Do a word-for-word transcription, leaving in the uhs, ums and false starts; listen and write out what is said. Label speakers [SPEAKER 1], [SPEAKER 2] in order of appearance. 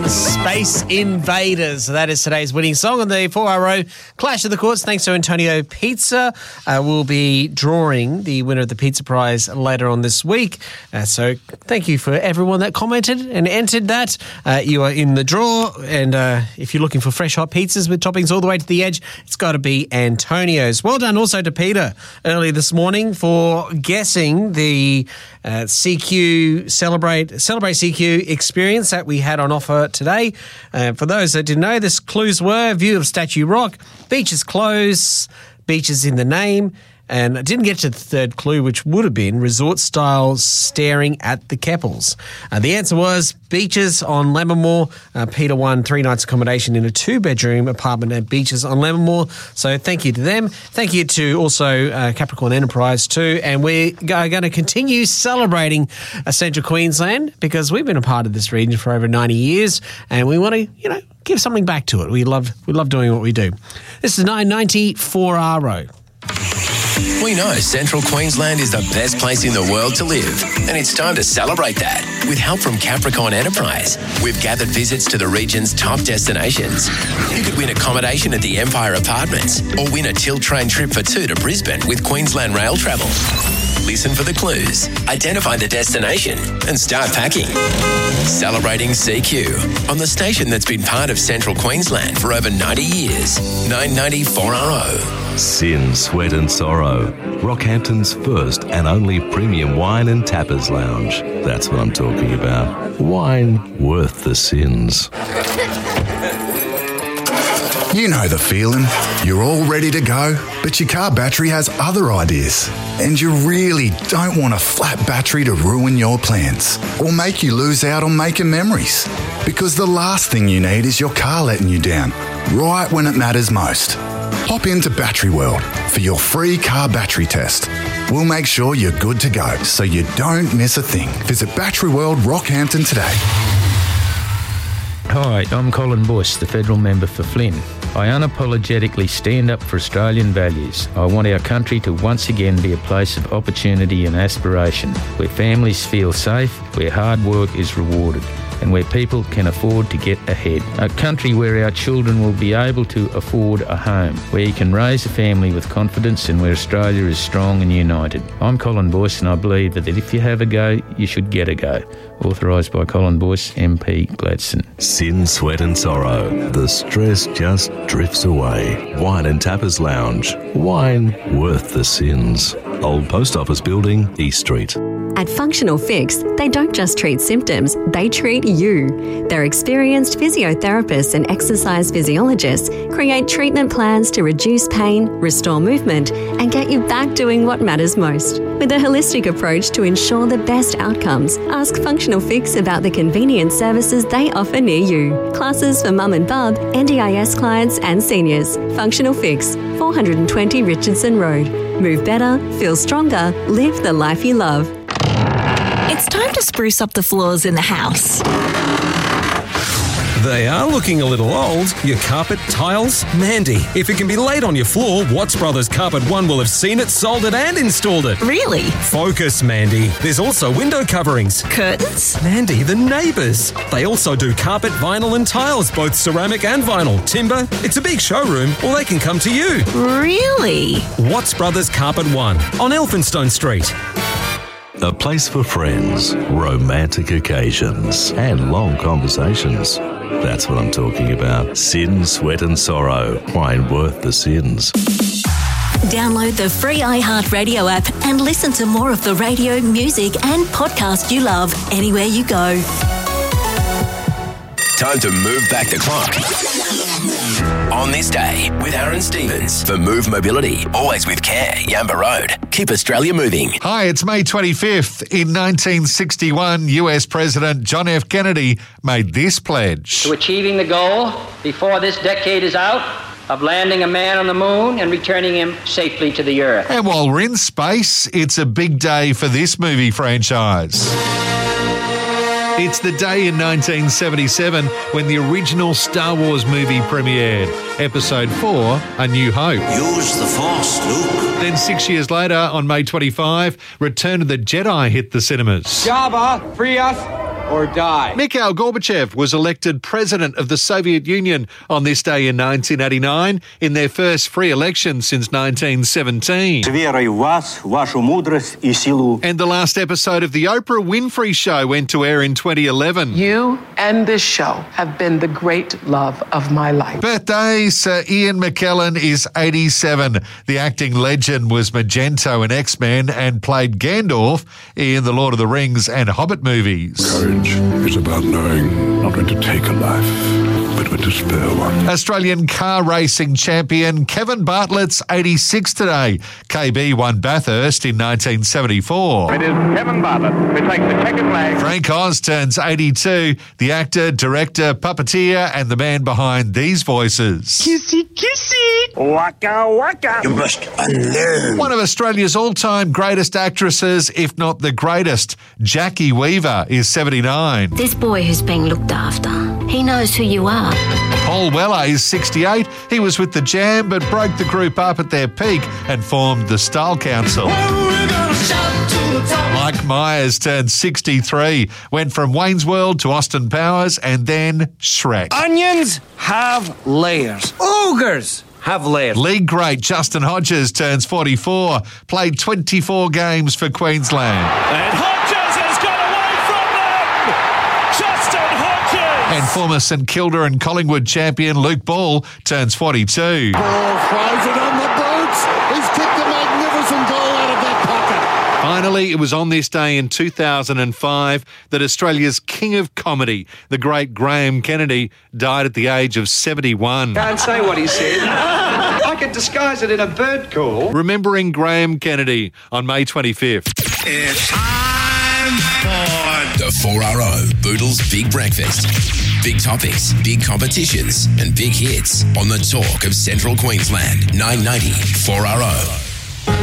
[SPEAKER 1] Space Invaders. That is today's winning song on the four-hour Clash of the Courts. Thanks to Antonio Pizza. Uh, we'll be drawing the winner of the pizza prize later on this week. Uh, so thank you for everyone that commented and entered that. Uh, you are in the draw. And uh, if you're looking for fresh hot pizzas with toppings all the way to the edge, it's got to be Antonio's. Well done also to Peter early this morning for guessing the uh, C Q Celebrate Celebrate C Q experience that we had on offer today. Uh, for those that didn't know, the clues were view of Statue Rock, beaches close, beaches in the name, and I didn't get to the third clue, which would have been resort-style staring at the Keppels. Uh, the answer was beaches on Lammermoor. Uh, Peter won three nights accommodation in a two-bedroom apartment at beaches on Lammermoor. So thank you to them. Thank you to also uh, Capricorn Enterprise too. And we are going to continue celebrating uh, Central Queensland because we've been a part of this region for over ninety years, and we want to, you know, give something back to it. We love we love doing what we do. This is nine ninety four R O.
[SPEAKER 2] We know Central Queensland is the best place in the world to live, and it's time to celebrate that. With help from Capricorn Enterprise, we've gathered visits to the region's top destinations. You could win accommodation at the Empire Apartments or win a tilt train trip for two to Brisbane with Queensland Rail Travel. Listen for the clues, identify the destination, and start packing. Celebrating C Q on the station that's been part of Central Queensland for over ninety years. nine ninety-four R O.
[SPEAKER 3] Sin, Sweat and Sorrow. Rockhampton's first and only premium wine and tappers lounge. That's what I'm talking about. Wine worth the sins.
[SPEAKER 4] You know the feeling. You're all ready to go, but your car battery has other ideas. And you really don't want a flat battery to ruin your plans or make you lose out on making memories. Because the last thing you need is your car letting you down, right when it matters most. Hop into Battery World for your free car battery test. We'll make sure you're good to go so you don't miss a thing. Visit Battery World Rockhampton today.
[SPEAKER 5] Hi, I'm Colin Bush, the federal member for Flynn. I unapologetically stand up for Australian values. I want our country to once again be a place of opportunity and aspiration, where families feel safe, where hard work is rewarded, and where people can afford to get ahead. A country where our children will be able to afford a home, where you can raise a family with confidence and where Australia is strong and united. I'm Colin Boyce, and I believe that if you have a go, you should get a go. Authorised by Colin Boyce, M P Gladstone.
[SPEAKER 3] Sin, Sweat and Sorrow. The stress just drifts away. Wine and Tappers Lounge. Wine worth the sins. Old Post Office Building, East Street.
[SPEAKER 6] At Functional Fix, they don't just treat symptoms, they treat you. Their experienced physiotherapists and exercise physiologists create treatment plans to reduce pain, restore movement, and get you back doing what matters most. With a holistic approach to ensure the best outcomes, ask Functional Fix about the convenient services they offer near you. Classes for mum and bub, N D I S clients and seniors. Functional Fix, four twenty Richardson Road. Move better, feel stronger, live the life you love.
[SPEAKER 7] It's time to spruce up the floors in the house.
[SPEAKER 8] They are looking a little old. Your carpet, tiles? Mandy, if it can be laid on your floor, Watts Brothers Carpet One will have seen it, sold it and installed it.
[SPEAKER 7] Really?
[SPEAKER 8] Focus, Mandy. There's also window coverings.
[SPEAKER 7] Curtains?
[SPEAKER 8] Mandy, the neighbours. They also do carpet, vinyl and tiles, both ceramic and vinyl. Timber. It's a big showroom, or they can come to you.
[SPEAKER 7] Really?
[SPEAKER 8] Watts Brothers Carpet One on Elphinstone Street.
[SPEAKER 3] A place for friends, romantic occasions, and long conversations. That's what I'm talking about. Sin, Sweat and Sorrow. Wine worth the sins.
[SPEAKER 7] Download the free iHeartRadio app and listen to more of the radio, music and podcast you love anywhere you go.
[SPEAKER 2] Time to move back the clock. On this day with Aaron Stevens for Move Mobility. Always with care. Yamba Road. Keep Australia moving.
[SPEAKER 9] Hi, it's May twenty-fifth. In nineteen sixty-one, U S President John F. Kennedy made this pledge.
[SPEAKER 10] To achieving the goal before this decade is out of landing a man on the moon and returning him safely to the Earth.
[SPEAKER 9] And while we're in space, it's a big day for this movie franchise. It's the day in nineteen seventy-seven when the original Star Wars movie premiered, Episode four, A New Hope.
[SPEAKER 11] Use the Force, Luke.
[SPEAKER 9] Then six years later, on May twenty-fifth, Return of the Jedi hit the cinemas.
[SPEAKER 12] Jabba, free us. or die.
[SPEAKER 9] Mikhail Gorbachev was elected president of the Soviet Union on this day in nineteen eighty-nine in their first free election since nineteen seventeen.
[SPEAKER 11] С верой в вас, вашу мудрость и силу.
[SPEAKER 9] And the last episode of The Oprah Winfrey Show went to air in twenty eleven.
[SPEAKER 13] You and this show have been the great love of my life.
[SPEAKER 9] Birthday, Sir Ian McKellen is eighty-seven. The acting legend was Magento in X-Men and played Gandalf in the Lord of the Rings and Hobbit movies.
[SPEAKER 14] Courage is about knowing not when to take a life, but when to spare one.
[SPEAKER 9] Australian car racing champion Kevin Bartlett's eighty-six today. K B won Bathurst in nineteen seventy-four.
[SPEAKER 15] It is Kevin Bartlett who takes the checkered flag.
[SPEAKER 9] Frank Oz turns eighty-two. The actor, director, puppeteer and the man behind these voices.
[SPEAKER 15] Kissy, kissy. Waka, waka.
[SPEAKER 11] You must unlearn.
[SPEAKER 9] One of Australia's all-time greatest actresses, if not the greatest, Jackie Weaver, is seventy-nine.
[SPEAKER 16] This boy who's being looked after, he knows who you are.
[SPEAKER 9] Paul Weller is sixty-eight. He was with the Jam but broke the group up at their peak and formed the Style Council. Mike Myers turned sixty-three, went from Wayne's World to Austin Powers and then Shrek.
[SPEAKER 12] Onions have layers. Ogres have layers.
[SPEAKER 9] League great Justin Hodges turns forty-four, played twenty-four games for Queensland.
[SPEAKER 15] And Hodges has got away from them. Justin Hodges.
[SPEAKER 9] And former St Kilda and Collingwood champion Luke Ball turns forty-two.
[SPEAKER 14] Ball flies it on the boots. He's kicked a magnificent goal out of that pocket.
[SPEAKER 9] Finally, it was on this day in two thousand five that Australia's king of comedy, the great Graham Kennedy, died at the age of seventy-one.
[SPEAKER 12] Can't say what he said. I could disguise it in a bird call.
[SPEAKER 9] Remembering Graham Kennedy on May twenty-fifth.
[SPEAKER 2] It's time for the four R O Boodles Big Breakfast. Big topics, big competitions, and big hits on the talk of Central Queensland. nine ninety four R O.